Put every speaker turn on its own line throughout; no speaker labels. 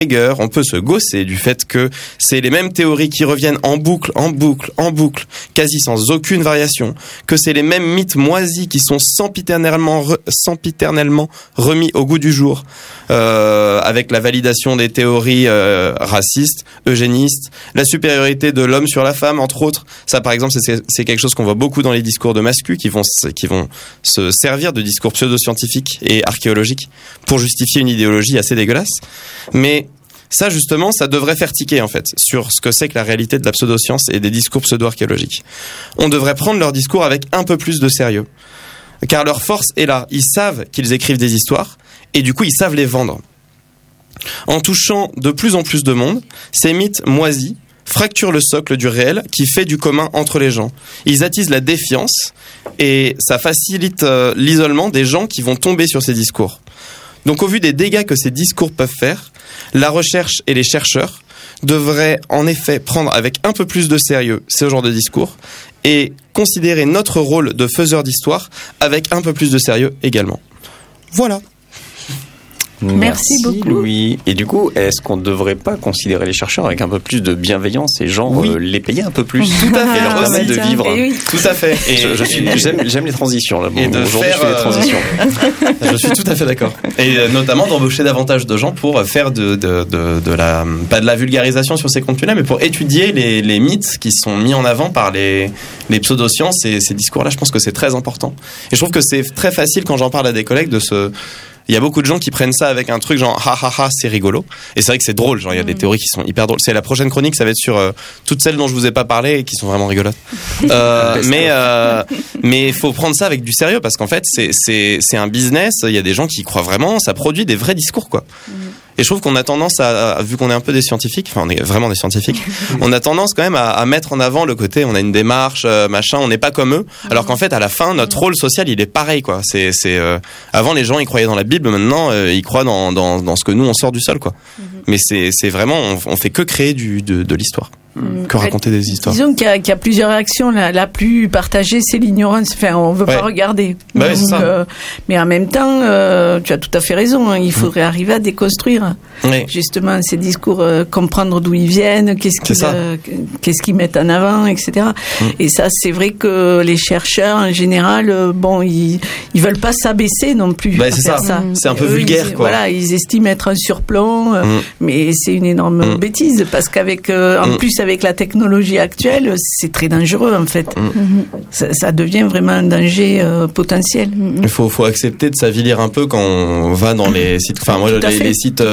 rigueur, on peut se gausser du fait que c'est les mêmes théories qui reviennent en boucle, quasi sans aucune variation, que c'est les mêmes mythes moisis qui sont sempiternellement remis au goût du jour, avec la validation des théories racistes, eugénistes, la supériorité de l'homme sur la femme, entre autres. Ça, par exemple, c'est quelque chose qu'on voit beaucoup dans les discours de mascu qui vont se servir de discours pseudo-scientifiques et archéologiques pour justifier une idéologie assez dégueulasse. Mais ça, justement, ça devrait faire tiquer, en fait, sur ce que c'est que la réalité de la pseudo-science et des discours pseudo-archéologiques. On devrait prendre leur discours avec un peu plus de sérieux. Car leur force est là. Ils savent qu'ils écrivent des histoires, et du coup, ils savent les vendre. En touchant de plus en plus de monde, ces mythes moisis fracturent le socle du réel qui fait du commun entre les gens. Ils attisent la défiance, et ça facilite l'isolement des gens qui vont tomber sur ces discours. Donc, au vu des dégâts que ces discours peuvent faire, la recherche et les chercheurs devraient en effet prendre avec un peu plus de sérieux ce genre de discours et considérer notre rôle de faiseur d'histoire avec un peu plus de sérieux également. Voilà.
Merci beaucoup,
Louis. Et du coup, est-ce qu'on ne devrait pas considérer les chercheurs avec un peu plus de bienveillance et genre les payer un peu plus?
Tout à fait.
Et leur permettre de vivre.
Oui. Tout à fait.
Et j'aime les transitions là.
Et
Aujourd'hui, je fais des transitions.
Je suis tout à fait d'accord. Et notamment d'embaucher davantage de gens pour faire de la, pas de la vulgarisation sur ces contenus-là, mais pour étudier les mythes qui sont mis en avant par les pseudosciences et ces discours-là. Je pense que c'est très important. Et je trouve que c'est très facile quand j'en parle à des collègues il y a beaucoup de gens qui prennent ça avec un truc genre ha ha ha, c'est rigolo. Et c'est vrai que c'est drôle, genre il y a des théories qui sont hyper drôles. C'est la prochaine chronique, ça va être sur toutes celles dont je vous ai pas parlé et qui sont vraiment rigolotes. Mais il faut prendre ça avec du sérieux parce qu'en fait c'est un business, il y a des gens qui y croient vraiment, ça produit des vrais discours quoi. Et je trouve qu'on a tendance vu qu'on est un peu des scientifiques, enfin on est vraiment des scientifiques, on a tendance quand même à mettre en avant le côté on a une démarche, machin, on n'est pas comme eux, alors qu'en fait à la fin notre rôle social il est pareil quoi. Avant les gens ils croyaient dans la Bible, maintenant ils croient dans ce que nous on sort du sol quoi. Mais c'est vraiment on fait que créer de l'histoire. Que raconter des histoires.
Disons qu'il y a plusieurs réactions. La plus partagée, c'est l'ignorance. Enfin, on veut pas regarder.
Bah donc, c'est ça.
Mais en même temps, tu as tout à fait raison. Hein, il faudrait arriver à déconstruire justement ces discours, comprendre d'où ils viennent, qu'est-ce qu'ils mettent en avant, etc. Et ça, c'est vrai que les chercheurs, en général, ils veulent pas s'abaisser non plus.
Bah, c'est ça. C'est un peu vulgaire, quoi.
Voilà, ils estiment être un surplomb, mais c'est une énorme bêtise parce qu'avec, en plus, avec la technologie actuelle, c'est très dangereux en fait. Ça devient vraiment un danger potentiel.
Il faut accepter de s'avilir un peu quand on va dans les sites. Enfin, moi, les sites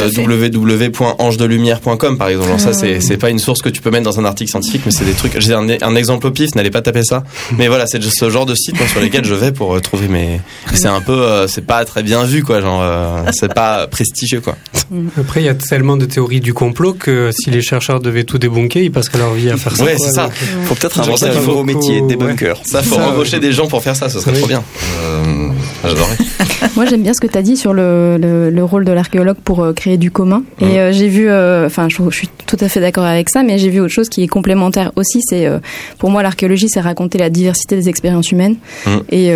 www.angedelumière.com par exemple. Alors ça, c'est pas une source que tu peux mettre dans un article scientifique, mais c'est des trucs. J'ai un exemple au pif. N'allez pas taper ça. Mais voilà, c'est ce genre de site sur lesquels je vais pour trouver mes. C'est un peu, c'est pas très bien vu quoi. Genre, c'est pas prestigieux quoi.
Après, il y a tellement de théories du complot que si les chercheurs devaient tout débunker, ils passeraient leur vie à faire ça.
Ouais, c'est ça.
Faut peut-être inventer un nouveau métier, débunker.
Ça, faut embaucher des gens pour faire ça, ce serait trop bien. J'adorerais.
Moi, j'aime bien ce que tu as dit sur le rôle de l'archéologue pour créer du commun. Et j'ai vu, je suis tout à fait d'accord avec ça, mais j'ai vu autre chose qui est complémentaire aussi. C'est, pour moi, l'archéologie, c'est raconter la diversité des expériences humaines et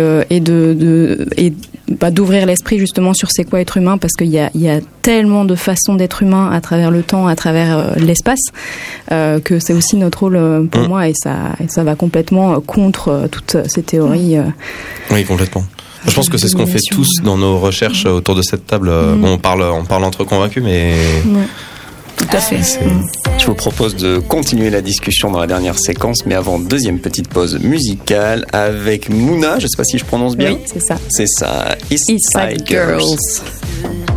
d'ouvrir l'esprit justement sur c'est quoi être humain, parce qu'il y a tellement de façons d'être humain à travers le temps, à travers l'espace, que c'est aussi notre rôle pour moi, et ça va complètement contre toutes ces théories.
Oui, complètement. Je pense que c'est ce qu'on fait tous dans nos recherches autour de cette table. On parle entre convaincus, mais...
Tout à fait.
Je vous propose de continuer la discussion dans la dernière séquence, mais avant, deuxième petite pause musicale avec Mouna, je ne sais pas si je prononce bien.
Oui, c'est ça.
C'est ça, East Side Girls.